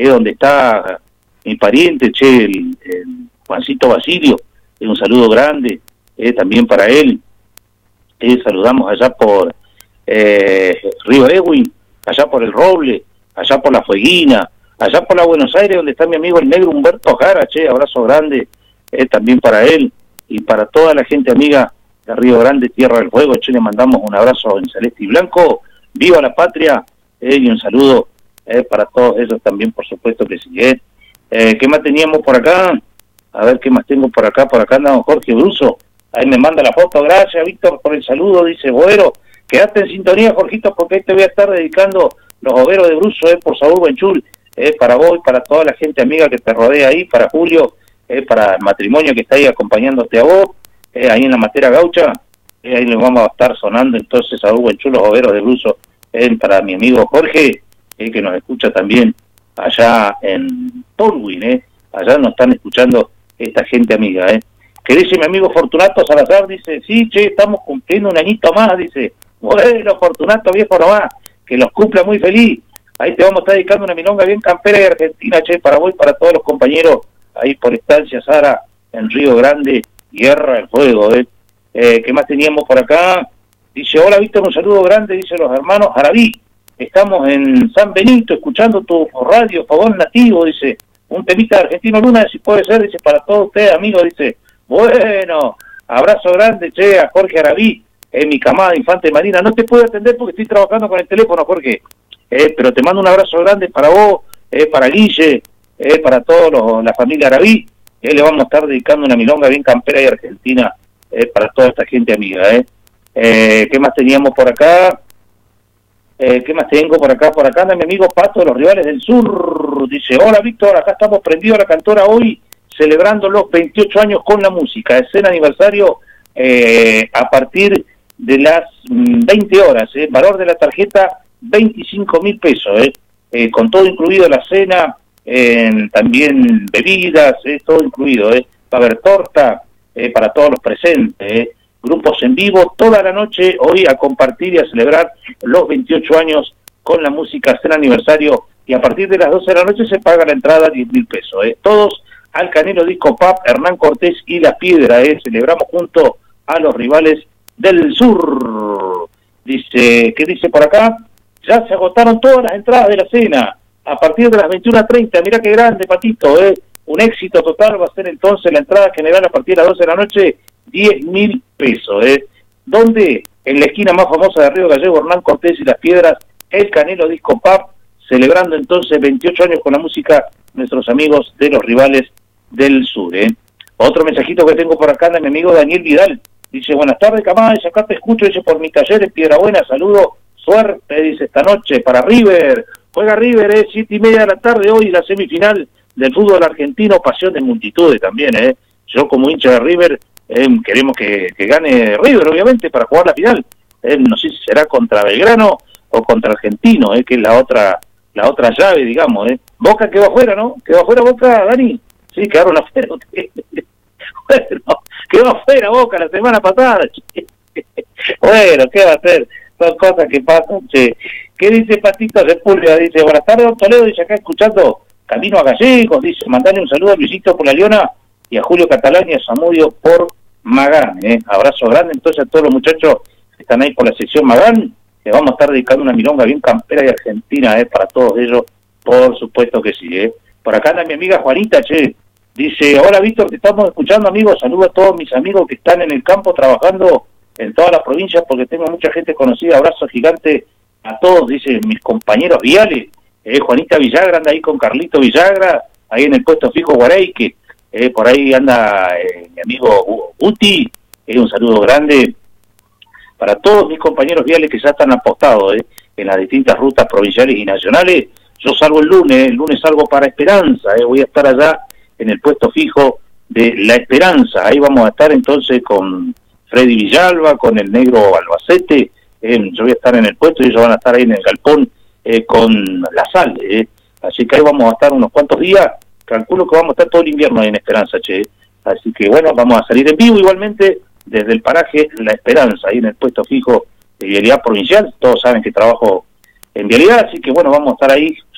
es donde está mi pariente, che, el Juancito Basilio, un saludo grande, también para él. Saludamos allá por Río Ewin, allá por el Roble, allá por la Fueguina, allá por la Buenos Aires, donde está mi amigo el negro Humberto Jara, che, abrazo grande, también para él, y para toda la gente amiga de Río Grande, Tierra del Fuego, che, le mandamos un abrazo en celeste y blanco, viva la patria, y un saludo para todos ellos también, por supuesto que sí. ¿Qué más teníamos por acá? A ver, ¿qué más tengo por acá? Por acá anda don Jorge Bruso, ahí me manda la foto. Gracias, Víctor, por el saludo, dice Boero. Quédate en sintonía, Jorgito, porque ahí te voy a estar dedicando los boberos de Bruso, por Saúl Buenchul, para vos y para toda la gente amiga que te rodea ahí, para Julio, para el matrimonio que está ahí acompañándote a vos, ahí en la Matera Gaucha, ahí les vamos a estar sonando entonces Saúl Buenchul, los boberos de Bruso, para mi amigo Jorge, que nos escucha también allá en Tolwyn, allá nos están escuchando esta gente amiga, que dice mi amigo Fortunato Salazar, dice, sí, che, estamos cumpliendo un añito más, dice, bueno, Fortunato, viejo nomás, que los cumpla muy feliz, ahí te vamos a estar dedicando una milonga bien campera de Argentina, che, para vos y para todos los compañeros, ahí por Estancia Sara, en Río Grande, Tierra del Fuego, ¿qué más teníamos por acá? Dice, hola Víctor, un saludo grande, dice los hermanos Jarabí, estamos en San Benito, escuchando tu radio, Fogón Nativo, dice, un temita de Argentino Luna, si puede ser, dice, para todos ustedes, amigos, dice, bueno, abrazo grande, che, a Jorge Arabí, mi camada de Infante Marina, no te puedo atender porque estoy trabajando con el teléfono, Jorge, pero te mando un abrazo grande para vos, para Guille, para todos la familia Arabí, le vamos a estar dedicando una milonga bien campera y argentina, para toda esta gente amiga, ¿qué más teníamos por acá? ¿Qué más tengo por acá? Por acá anda mi amigo Pato de los Rivales del Sur. Dice, hola Víctor, acá estamos prendidos a la cantora hoy, celebrando los 28 años con la música. Escena aniversario a partir de las 20 horas. Valor de la tarjeta, 25.000 pesos. Con todo incluido la cena, también bebidas, todo incluido. Va a haber torta para todos los presentes. Grupos en vivo toda la noche hoy a compartir y a celebrar los 28 años con la música, cena aniversario, y a partir de las 12 de la noche se paga la entrada, 10.000 pesos. Todos al Canelo Disco Pub, Hernán Cortés y La Piedra, celebramos junto a los Rivales del Sur. Dice, ¿qué dice por acá? Ya se agotaron todas las entradas de la cena, a partir de las 21:30, mirá qué grande, Patito, un éxito total va a ser entonces la entrada general a partir de las 12 de la noche, 10.000 pesos, donde en la esquina más famosa de Río Gallego, Hernán Cortés y Las Piedras, el Canelo Disco Pub, celebrando entonces 28 años con la música, nuestros amigos de los Rivales del Sur. Otro mensajito que tengo por acá de mi amigo Daniel Vidal, dice, buenas tardes, camada, dice, acá te escucho, dice, por mi taller en Piedra Buena, saludo, suerte, dice, esta noche para River, juega River, 7:30 de la tarde hoy, la semifinal del fútbol argentino, pasión de multitudes también, yo como hincha de River, queremos que gane River, obviamente, para jugar la final. No sé si será contra Belgrano o contra Argentino, que es la otra llave, digamos. Boca quedó afuera, ¿no? Quedó afuera Boca, Dani. Sí, quedaron afuera. Bueno, quedó afuera Boca la semana pasada. Bueno, ¿qué va a hacer? Son cosas que pasan, che. ¿Qué dice Patito Sepúlveda? Dice, buenas tardes, don Toledo, dice acá escuchando Camino a Gallegos, dice, mandale un saludo a Luisito por la Leona y a Julio Catalán y a Samudio por Magán. Abrazo grande entonces a todos los muchachos que están ahí por la sección Magán. Les vamos a estar dedicando una milonga bien campera y argentina, para todos ellos, por supuesto que sí. Por acá anda mi amiga Juanita, che. Dice, hola Víctor, te estamos escuchando, amigos. Saludo a todos mis amigos que están en el campo trabajando en todas las provincias porque tengo mucha gente conocida. Abrazo gigante a todos, dice, mis compañeros viales. Juanita Villagra anda ahí con Carlito Villagra, ahí en el puesto fijo Guaraique. Por ahí anda mi amigo Uti, un saludo grande para todos mis compañeros viales que ya están apostados en las distintas rutas provinciales y nacionales. Yo salgo el lunes salgo para Esperanza, voy a estar allá en el puesto fijo de La Esperanza, ahí vamos a estar entonces con Freddy Villalba, con el negro Albacete, yo voy a estar en el puesto y ellos van a estar ahí en el galpón con La Sal, así que ahí vamos a estar unos cuantos días. Calculo que vamos a estar todo el invierno ahí en Esperanza, che. Así que bueno, vamos a salir en vivo igualmente desde el paraje La Esperanza, ahí en el puesto fijo de Vialidad Provincial. Todos saben que trabajo en Vialidad, así que bueno, vamos a estar ahí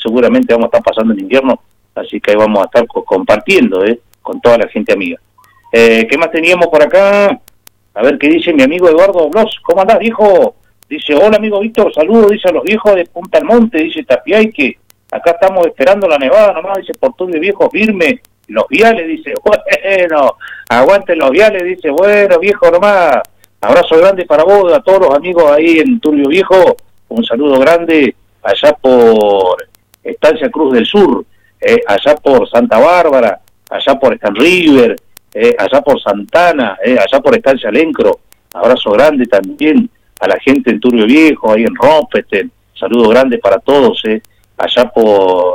seguramente vamos a estar pasando el invierno, así que ahí vamos a estar compartiendo, con toda la gente amiga. ¿Qué más teníamos por acá? A ver qué dice mi amigo Eduardo Blos. ¿Cómo andás, viejo? Dice, hola amigo Víctor, saludos, dice a los viejos de Punta del Monte, dice Tapiaique, acá estamos esperando la nevada nomás, dice Portugués viejo firme, los viales, dice, bueno, aguanten los viales, dice, bueno, viejo nomás, abrazo grande para vos, a todos los amigos ahí en Turbio Viejo, un saludo grande allá por Estancia Cruz del Sur, allá por Santa Bárbara, allá por Stan River, allá por Santana, allá por Estancia Lencro, abrazo grande también a la gente en Turbio Viejo, ahí en Rompeten, saludo grande para todos, allá por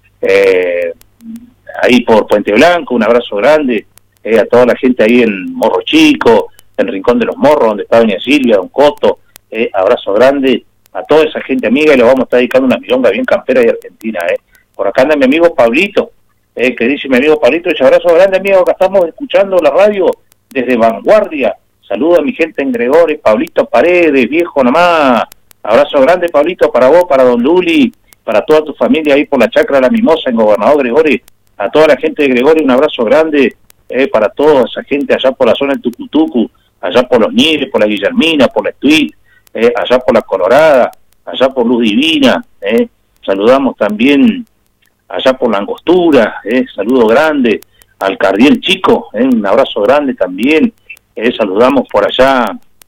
ahí por Puente Blanco, un abrazo grande a toda la gente ahí en Morro Chico, en Rincón de los Morros, donde está doña Silvia, don Coto, abrazo grande a toda esa gente amiga, y le vamos a estar dedicando una milonga bien campera y argentina. Por acá anda mi amigo Pablito, que dice mi amigo Pablito, ese abrazo grande amigo, acá estamos escuchando la radio desde Vanguardia, saludo a mi gente en Gregores, Pablito Paredes, viejo nomás, abrazo grande Pablito para vos, para don Luli, para toda tu familia ahí por la Chacra La Mimosa en Gobernador Gregores, a toda la gente de Gregores un abrazo grande, para toda esa gente allá por la zona del Tucutucu, allá por los Nieves, por la Guillermina, por la Estuit, allá por la Colorada, allá por Luz Divina, saludamos también allá por la Angostura, saludo grande al Cardiel Chico, un abrazo grande también, saludamos por allá,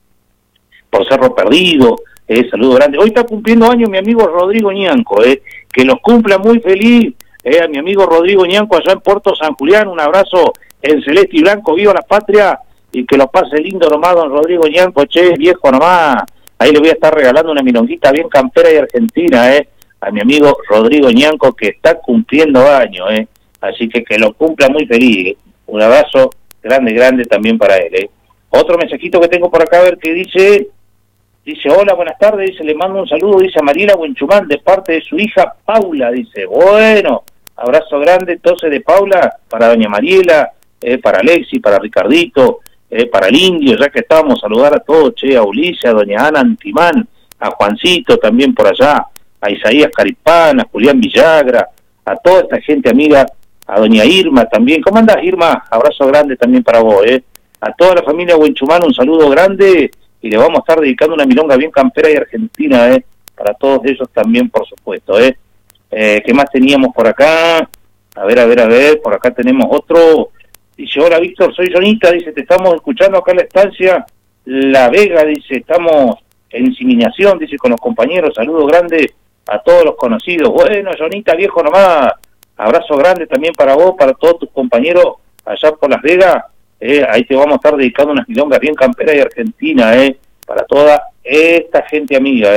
por Cerro Perdido, saludo grande. Hoy está cumpliendo años mi amigo Rodrigo Ñanco, que los cumpla muy feliz, a mi amigo Rodrigo Ñanco allá en Puerto San Julián, un abrazo en celeste y blanco, viva la patria, y que lo pase lindo nomás don Rodrigo Ñanco, che, viejo nomás, ahí le voy a estar regalando una milonguita bien campera y argentina, a mi amigo Rodrigo Ñanco, que está cumpliendo años, así que lo cumpla muy feliz, un abrazo grande, grande también para él, Otro mensajito que tengo por acá, a ver qué dice, hola, buenas tardes, dice, le mando un saludo, dice a Mariela Buenchumán, de parte de su hija Paula, dice, bueno, abrazo grande entonces de Paula, para doña Mariela, para Alexi, para Ricardito, para el Indio, ya que estábamos, saludar a todos, a Ulises, a doña Ana Antimán, a Juancito también por allá, a Isaías Caripán, a Julián Villagra, a toda esta gente amiga, a doña Irma también. ¿Cómo andás, Irma? Abrazo grande también para vos, A toda la familia Buenchumán un saludo grande, y le vamos a estar dedicando una milonga bien campera y argentina, para todos ellos también, por supuesto, ¿Qué más teníamos por acá? A ver, por acá tenemos otro. Dice, hola Víctor, soy Jonita, dice, te estamos escuchando acá en la estancia La Vega, dice, estamos en inseminación, dice, con los compañeros, saludo grande a todos los conocidos. Bueno, Jonita, viejo nomás, abrazo grande también para vos, para todos tus compañeros allá por Las Vegas, ahí te vamos a estar dedicando unas milongas bien camperas y argentina, para toda esta gente amiga,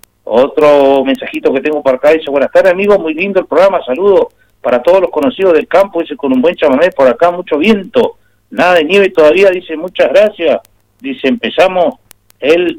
Otro mensajito que tengo por acá, dice, buenas tardes amigos, muy lindo el programa, saludos para todos los conocidos del campo, dice, con un buen chamamé por acá, mucho viento, nada de nieve todavía, dice, muchas gracias, dice, empezamos el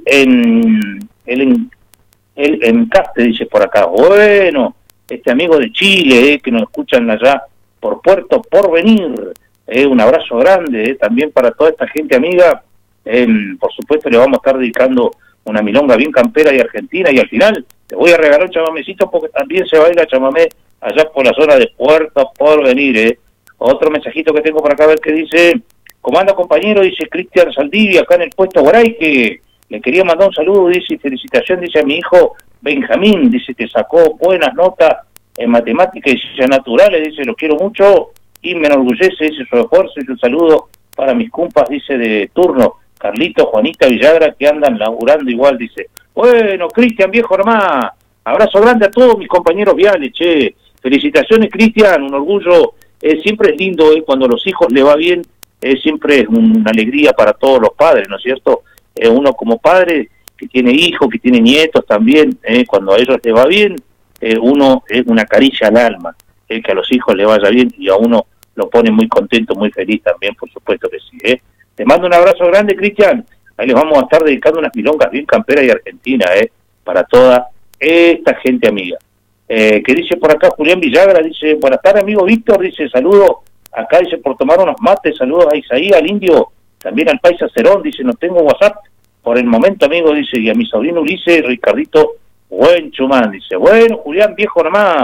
encaste, dice por acá, bueno, este amigo de Chile, que nos escuchan allá por Puerto Porvenir, un abrazo grande, también para toda esta gente amiga, por supuesto le vamos a estar dedicando una milonga bien campera y argentina, y al final te voy a regalar un chamamecito porque también se baila chamamé allá por la zona de Puerto Porvenir, Otro mensajito que tengo por acá, a ver qué dice, ¿cómo anda compañero? Dice Cristian Saldivia, acá en el puesto Guaray, que le quería mandar un saludo, dice, felicitación, dice a mi hijo Benjamín, dice que sacó buenas notas en matemáticas y ciencias naturales, dice, lo quiero mucho y me enorgullece, dice, su esfuerzo, y un saludo para mis compas, dice, de turno, Carlito, Juanita, Villagra, que andan laburando igual, dice. Bueno, Cristian, viejo nomás, abrazo grande a todos mis compañeros viales, che, felicitaciones, Cristian, un orgullo, siempre es lindo, cuando a los hijos le va bien, siempre es una alegría para todos los padres, ¿no es cierto? Uno como padre, que tiene hijos, que tiene nietos también, cuando a ellos les va bien, uno es una caricia al alma, que a los hijos le vaya bien, y a uno lo pone muy contento, muy feliz también, por supuesto que sí, Te mando un abrazo grande, Cristian. Ahí les vamos a estar dedicando unas milongas bien camperas y argentinas, para toda esta gente amiga. Que dice por acá Julián Villagra, dice, buenas tardes, amigo Víctor, dice, saludo, acá dice, por tomar unos mates, saludos a Isaías, al Indio, también al Paisa Cerón, dice, no tengo WhatsApp por el momento, amigo, dice, y a mi sobrino Ulises, Ricardito Buenchumán, dice, bueno, Julián, viejo nomás,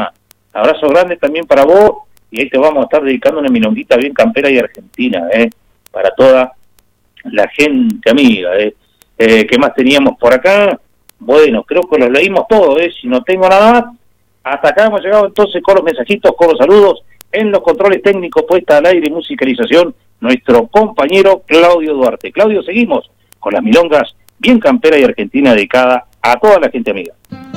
Abrazo grande también para vos, y ahí te vamos a estar dedicando una milonguita bien campera y argentina, para toda la gente amiga. ¿Qué más teníamos por acá? Bueno, creo que los leímos todos, si no tengo nada más. Hasta acá hemos llegado entonces con los mensajitos, con los saludos. En los controles técnicos, puesta al aire y musicalización, nuestro compañero Claudio Duarte. Claudio, seguimos con las milongas bien campera y argentina dedicada a toda la gente amiga.